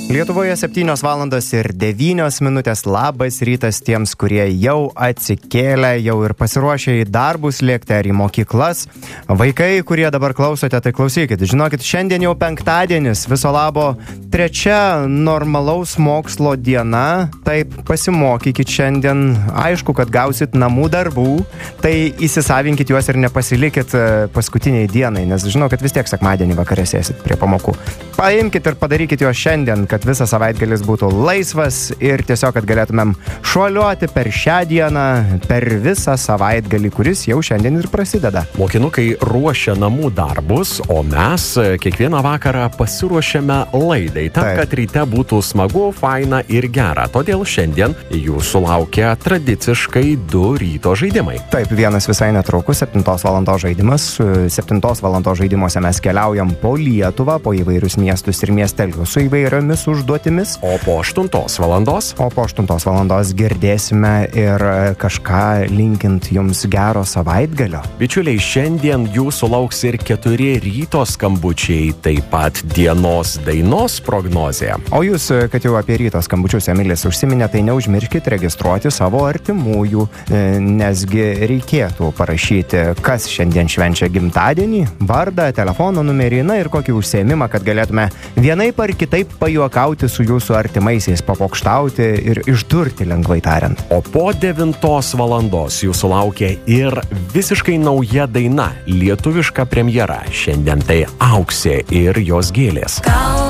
Lietuvoje 7:09. Labas rytas tiems, kurie jau atsikėlė, jau ir pasiruošė į darbus lėkti ar į mokyklas. Vaikai, kurie dabar klausote, tai klausykit. Žinokit, šiandien jau penktadienis, viso labo trečia normalaus mokslo diena. Taip, pasimokykit šiandien. Aišku, kad gausit namų darbų, tai įsisavinkit juos ir nepasilikit paskutiniai dienai, nes žinau, kad vis tiek sekmadienį vakarė sėsit prie pamokų. Paimkit ir padarykit juos šiandien, kad visas savaitgalis būtų laisvas ir tiesiog, kad galėtumėm šuoliuoti per šią dieną, per visą savaitgalį, kuris jau šiandien ir prasideda. Mokinukai ruošia namų darbus, o mes kiekvieną vakarą pasiruošiame laidai, tam, kad ryte būtų smagu, faina ir gera. Todėl šiandien jūsų laukia tradiciškai 2 ryto žaidimai. Taip, vienas visai netrukus, 7 valandos žaidimas. 7 valandos žaidimuose mes keliaujam po Lietuvą, po įvairius miestus ir miestelius su įvairiomis užduotimis. O po 8 valandos? O po 8 valandos girdėsime ir kažką linkint jums gero savaitgalio. Bičiuliai, šiandien jūsų lauks ir 4 ryto skambučiai, taip pat dienos dainos prognozė. O jūs, kad jau apie ryto skambučius Emilis užsiminė, tai neužmirškit registruoti savo artimųjų, nesgi reikėtų parašyti, kas šiandien švenčia gimtadienį, vardą, telefono numerį, na ir kokį užsiėmimą, kad galėtume vienaip ar kitaip pajuokauti su jūsų artimaisiais, papokštauti ir išdurti, lengvai tariant. O po 9 valandos jūsų laukia ir visiškai nauja daina, lietuviška premjera. Šiandien tai Auksė ir jos gėlės.